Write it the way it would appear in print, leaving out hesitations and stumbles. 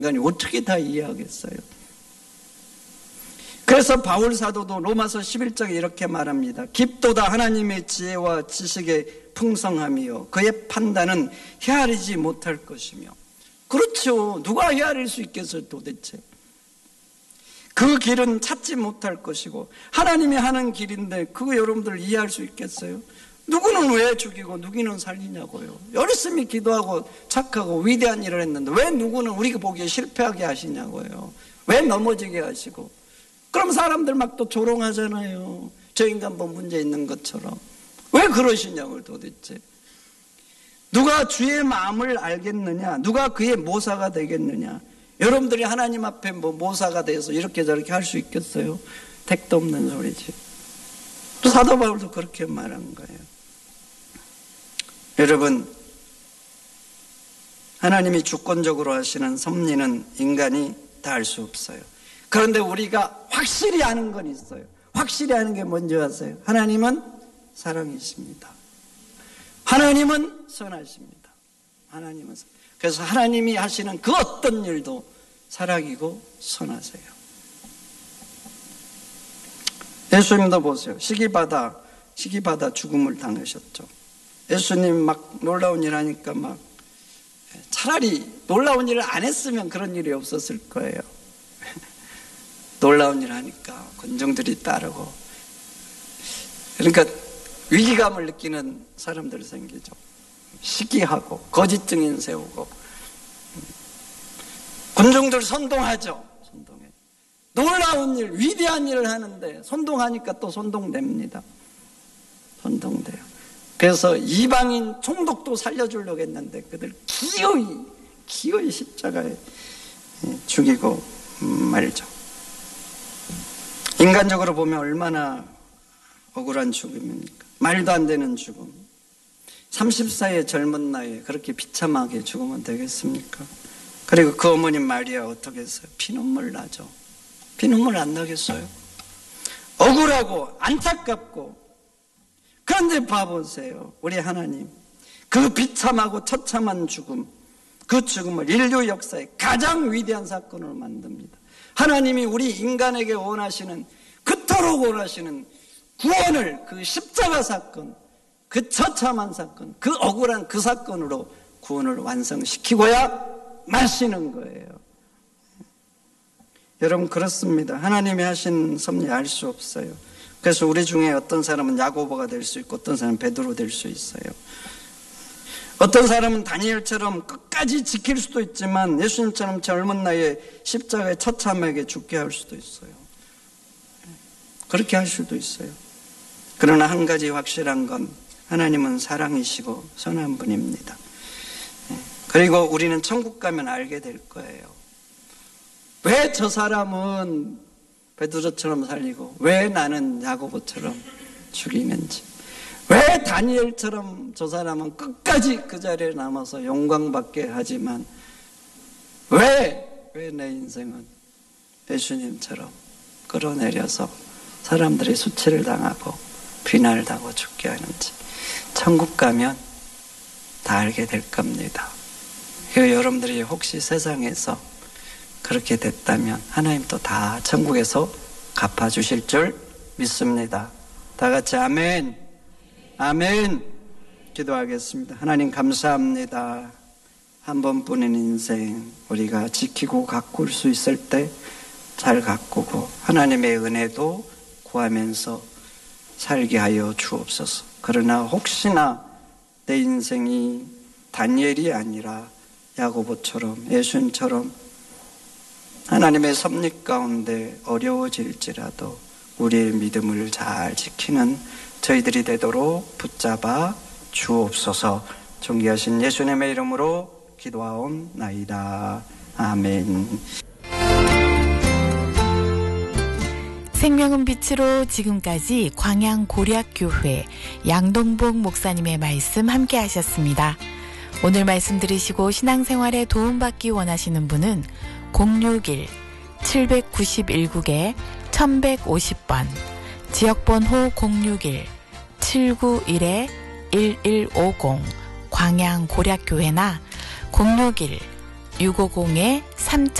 인간이 어떻게 다 이해하겠어요? 그래서 바울 사도도 로마서 11장에 이렇게 말합니다. 깊도다 하나님의 지혜와 지식의 풍성함이요 그의 판단은 헤아리지 못할 것이며. 그렇죠. 누가 헤아릴 수 있겠어요 도대체. 그 길은 찾지 못할 것이고 하나님이 하는 길인데 그거 여러분들 이해할 수 있겠어요? 누구는 왜 죽이고 누구는 살리냐고요. 열심히 기도하고 착하고 위대한 일을 했는데 왜 누구는 우리가 보기에 실패하게 하시냐고요. 왜 넘어지게 하시고. 그럼 사람들 막 또 조롱하잖아요. 저 인간 뭐 문제 있는 것처럼. 왜 그러시냐고요 도대체. 누가 주의 마음을 알겠느냐. 누가 그의 모사가 되겠느냐. 여러분들이 하나님 앞에 뭐 모사가 돼서 이렇게 저렇게 할 수 있겠어요? 택도 없는 소리지. 또 사도 바울도 그렇게 말한 거예요. 여러분, 하나님이 주권적으로 하시는 섭리는 인간이 다 알 수 없어요. 그런데 우리가 확실히 아는 건 있어요. 확실히 아는 게 뭔지 아세요? 하나님은 사랑이십니다. 하나님은 선하십니다. 하나님은 그래서 하나님이 하시는 그 어떤 일도 사랑이고 선하세요. 예수님도 보세요. 시기받아 죽음을 당하셨죠. 예수님 막 놀라운 일 하니까 막 차라리 놀라운 일을 안 했으면 그런 일이 없었을 거예요. 놀라운 일 하니까 군중들이 따르고 그러니까 위기감을 느끼는 사람들이 생기죠. 시기하고 거짓 증인 세우고 군중들 선동하죠. 선동해. 놀라운 일, 위대한 일을 하는데 선동하니까 또 선동됩니다. 선동돼요. 그래서 이방인 총독도 살려주려고 했는데 그들 기어이 십자가에 죽이고 말죠. 인간적으로 보면 얼마나 억울한 죽음입니까? 말도 안 되는 죽음. 30살의 젊은 나이에 그렇게 비참하게 죽으면 되겠습니까? 그리고 그 어머님 마리아 어떻게 했어요? 피눈물 나죠. 피눈물 안 나겠어요? 억울하고 안타깝고. 그런데 봐보세요. 우리 하나님 그 비참하고 처참한 죽음, 그 죽음을 인류 역사의 가장 위대한 사건으로 만듭니다. 하나님이 우리 인간에게 원하시는, 그토록 원하시는 구원을 그 십자가 사건, 그 처참한 사건, 그 억울한 그 사건으로 구원을 완성시키고야 마시는 거예요. 여러분 그렇습니다. 하나님이 하신 섭리 알 수 없어요. 그래서 우리 중에 어떤 사람은 야고보가 될 수 있고 어떤 사람은 베드로 될 수 있어요. 어떤 사람은 다니엘처럼 끝까지 지킬 수도 있지만 예수님처럼 젊은 나이에 십자가에 처참하게 죽게 할 수도 있어요. 그렇게 할 수도 있어요. 그러나 한 가지 확실한 건 하나님은 사랑이시고 선한 분입니다. 그리고 우리는 천국 가면 알게 될 거예요. 왜 저 사람은 베드로처럼 살리고 왜 나는 야고보처럼 죽이는지, 왜 다니엘처럼 저 사람은 끝까지 그 자리에 남아서 영광받게 하지만 왜 내 인생은 예수님처럼 끌어내려서 사람들이 수치를 당하고 비난을 당하고 죽게 하는지 천국 가면 다 알게 될 겁니다. 여러분들이 혹시 세상에서 그렇게 됐다면 하나님도 다 천국에서 갚아주실 줄 믿습니다. 다 같이 아멘, 아멘 기도하겠습니다. 하나님 감사합니다. 한 번뿐인 인생 우리가 지키고 가꿀 수 있을 때 잘 가꾸고 하나님의 은혜도 구하면서 살게 하여 주옵소서. 그러나 혹시나 내 인생이 다니엘이 아니라 야고보처럼 예수님처럼 하나님의 섭리 가운데 어려워질지라도 우리의 믿음을 잘 지키는 저희들이 되도록 붙잡아 주옵소서. 존귀하신 예수님의 이름으로 기도하옵나이다. 아멘. 생명은 빛으로 지금까지 광양고략교회 양동복 목사님의 말씀 함께 하셨습니다. 오늘 말씀 들으시고 신앙생활에 도움받기 원하시는 분은 061-791국에 1150번, 지역번호 061-791-1150 광양고략교회나 650-3000